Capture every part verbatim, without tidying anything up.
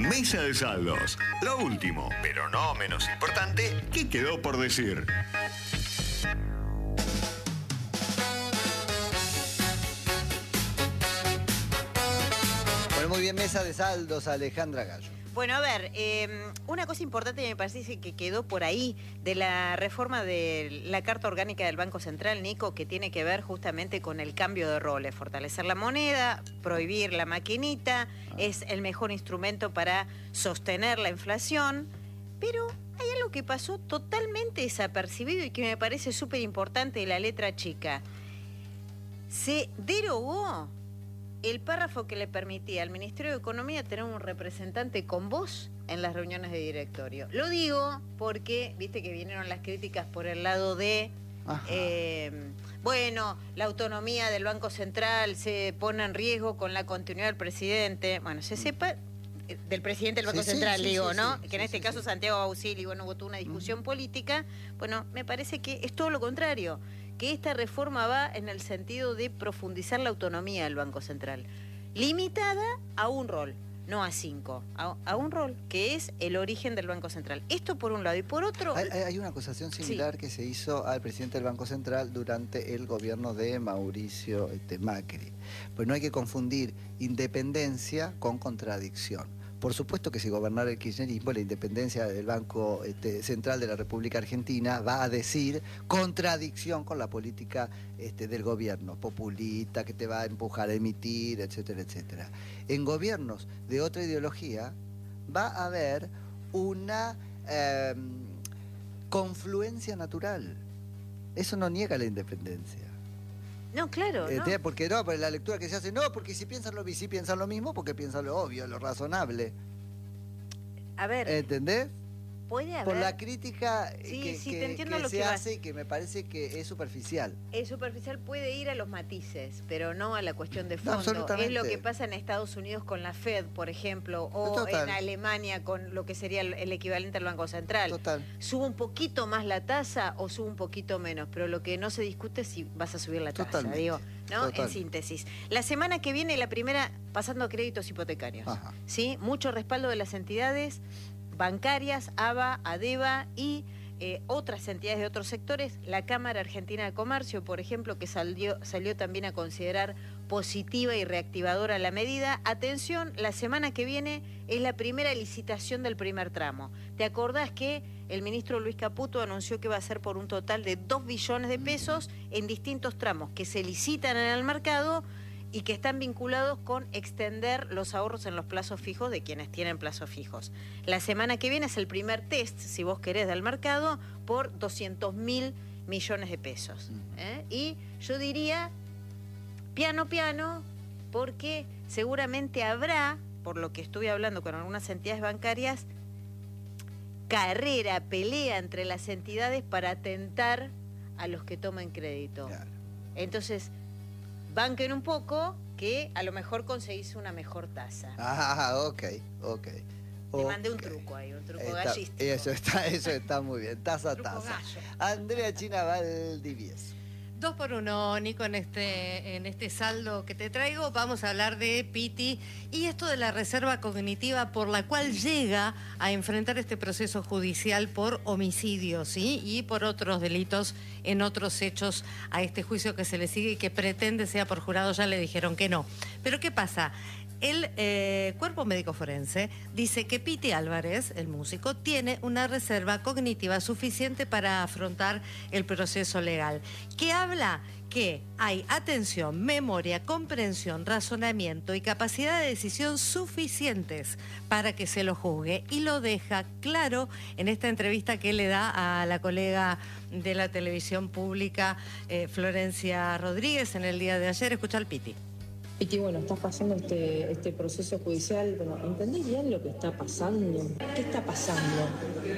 Mesa de saldos. Lo último, pero no menos importante, que quedó por decir. Bueno, muy bien, mesa de saldos, Alejandra Gallo. Bueno, a ver, eh, una cosa importante me parece que quedó por ahí de la reforma de la Carta Orgánica del Banco Central, Nico, que tiene que ver justamente con el cambio de roles, fortalecer la moneda, prohibir la maquinita, ah. es el mejor instrumento para sostener la inflación, pero hay algo que pasó totalmente desapercibido y que me parece súper importante de la letra chica. Se derogó el párrafo que le permitía al Ministerio de Economía tener un representante con voz en las reuniones de directorio. Lo digo porque, viste que vinieron las críticas por el lado de, eh, bueno, la autonomía del Banco Central se pone en riesgo con la continuidad del presidente. Bueno, se sepa, del presidente del Banco sí, Central, sí, digo, sí, ¿no? Sí, que sí, en este sí, caso sí. Santiago Bausili, bueno, hubo toda una discusión uh-huh. política. Bueno, me parece que es todo lo contrario, que esta reforma va en el sentido de profundizar la autonomía del Banco Central, limitada a un rol, no a cinco, a, a un rol, que es el origen del Banco Central. Esto por un lado, y por otro... Hay, hay una acusación similar sí. que se hizo al presidente del Banco Central durante el gobierno de Mauricio este, Macri. Pues no hay que confundir independencia con contradicción. Por supuesto que si gobernara el kirchnerismo, la independencia del Banco este, Central de la República Argentina va a decir contradicción con la política este, del gobierno, populista, que te va a empujar a emitir, etcétera, etcétera. En gobiernos de otra ideología va a haber una eh, confluencia natural. Eso no niega la independencia. No, claro, eh, ¿no? Porque no, pero la lectura que se hace, no, porque si piensan lo, si piensan lo mismo, porque piensan lo obvio, lo razonable. A ver. ¿Entendés? Puede haber. Por la crítica sí, que, sí, que, te entiendo que lo se que hace vas. y que me parece que es superficial. Es superficial, puede ir a los matices, pero no a la cuestión de fondo. No, es lo que pasa en Estados Unidos con la Fed, por ejemplo, o Total. en Alemania con lo que sería el, el equivalente al Banco Central. Total. Sube un poquito más la tasa o sube un poquito menos, pero lo que no se discute es si vas a subir la tasa, Totalmente. digo, ¿no? Total. En síntesis. La semana que viene, la primera, pasando a créditos hipotecarios. Ajá. ¿Sí? Mucho respaldo de las entidades bancarias, A B A, ADEVA y eh, otras entidades de otros sectores. La Cámara Argentina de Comercio, por ejemplo, que salió, salió también a considerar positiva y reactivadora la medida. Atención, la semana que viene es la primera licitación del primer tramo. ¿Te acordás que el ministro Luis Caputo anunció que va a ser por un total de dos billones de pesos en distintos tramos que se licitan en el mercado y que están vinculados con extender los ahorros en los plazos fijos de quienes tienen plazos fijos? La semana que viene es el primer test, si vos querés, del mercado por doscientos mil millones de pesos. ¿eh? Y yo diría, piano, piano, porque seguramente habrá, por lo que estuve hablando con algunas entidades bancarias, carrera, pelea entre las entidades para atentar a los que tomen crédito. Claro. Entonces, banquen un poco, que a lo mejor conseguís una mejor tasa. Ah, ok, ok. Te okay. mandé un truco ahí, un truco está, gallístico. Eso está, eso está muy bien, taza a taza. Gallo. Andrea China Valdivieso. Dos por uno, Nico, en este, en este saldo que te traigo. Vamos a hablar de Pitti y esto de la reserva cognitiva por la cual llega a enfrentar este proceso judicial por homicidio, ¿sí? Y por otros delitos en otros hechos a este juicio que se le sigue y que pretende sea por jurado. Ya le dijeron que no. Pero ¿qué pasa? El eh, cuerpo médico forense dice que Pitti Álvarez, el músico, tiene una reserva cognitiva suficiente para afrontar el proceso legal. ¿Qué habla? Que hay atención, memoria, comprensión, razonamiento y capacidad de decisión suficientes para que se lo juzgue, y lo deja claro en esta entrevista que le da a la colega de la televisión pública, eh, Florencia Rodríguez, en el día de ayer. Escucha al Pitti. Pitti, bueno, está pasando este, este proceso judicial. Bueno, ¿entendés bien lo que está pasando? ¿Qué está pasando?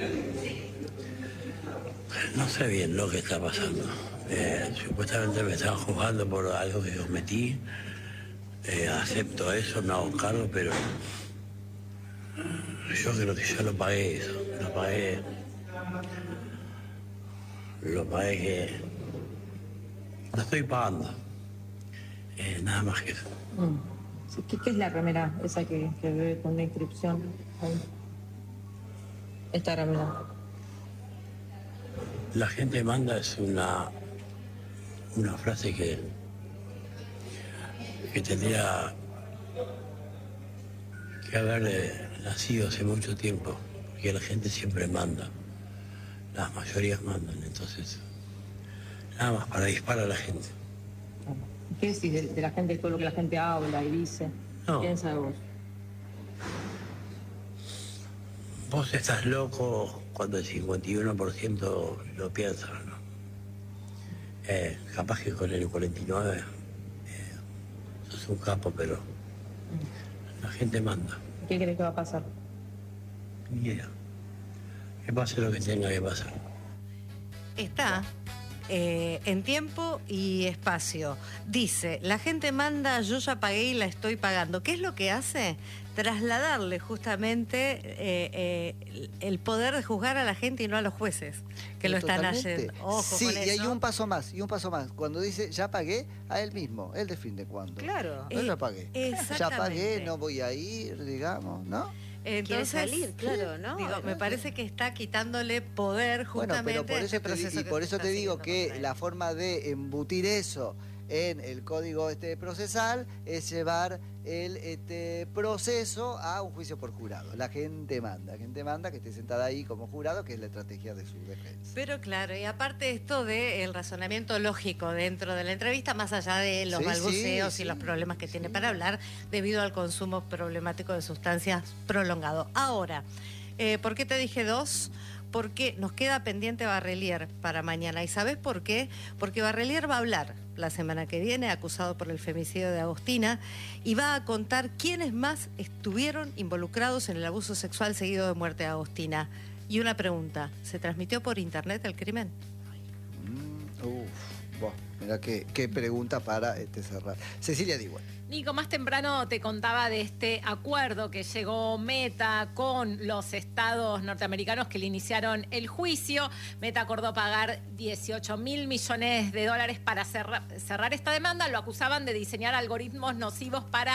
No sé bien lo que está pasando. Eh, supuestamente me estaban juzgando por algo que cometí. Eh, acepto eso, me hago cargo, pero yo creo que yo lo pagué eso. Lo pagué. Lo pagué que lo estoy pagando. Eh, nada más que eso. Mm. Sí, ¿Qué, ¿Qué es la remera esa que, que ve con la inscripción? Ahí. Esta remera. La gente manda es una, una frase que, que tendría que haber eh, nacido hace mucho tiempo, porque la gente siempre manda, las mayorías mandan, entonces nada más para disparar a la gente. ¿Qué decís de, de la gente, todo lo que la gente habla y dice? No. ¿Qué piensa de vos? Vos estás loco cuando el cincuenta y uno por ciento lo piensa, ¿no? Eh, capaz que con el cuarenta y nueve por ciento eh, sos un capo, pero la gente manda. ¿Qué crees que va a pasar? Ni idea. Que pase lo que tenga que pasar. Está eh, en tiempo y espacio. Dice, la gente manda, yo ya pagué y la estoy pagando. ¿Qué es lo que hace? Trasladarle justamente eh, eh, el poder de juzgar a la gente y no a los jueces que lo están Totalmente. haciendo. Ojo sí, con y hay eso. un paso más, y un paso más. Cuando dice, ya pagué, a él mismo, él define cuándo. Claro. Yo Eh, ya pagué. Ya exactamente. pagué, no voy a ir, digamos, ¿no? Entonces, salir, claro, ¿no? Digo, me Entonces- parece que está quitándole poder Bueno, justamente pero por a eso este te, di- proceso y que por se eso está te digo siguiendo que contra él. la forma de embutir eso en el código este procesal es llevar el este proceso a un juicio por jurado. La gente manda, la gente manda que esté sentada ahí como jurado, que es la estrategia de su defensa. Pero claro, y aparte esto del razonamiento lógico dentro de la entrevista, más allá de los Sí, balbuceos sí, y los sí, problemas que tiene sí. para hablar debido al consumo problemático de sustancias prolongado. Ahora, eh, ¿por qué te dije dos? Porque nos queda pendiente Barrelier para mañana. ¿Y sabés por qué? Porque Barrelier va a hablar la semana que viene, acusado por el femicidio de Agostina, y va a contar quiénes más estuvieron involucrados en el abuso sexual seguido de muerte de Agostina. Y una pregunta, ¿se transmitió por internet el crimen? Mm, uf, buah, mirá qué, qué pregunta para este cerrar. Cecilia Diwan. Nico, más temprano te contaba de este acuerdo que llegó Meta con los estados norteamericanos que le iniciaron el juicio. Meta acordó pagar dieciocho mil millones de dólares para cerrar, cerrar esta demanda. Lo acusaban de diseñar algoritmos nocivos para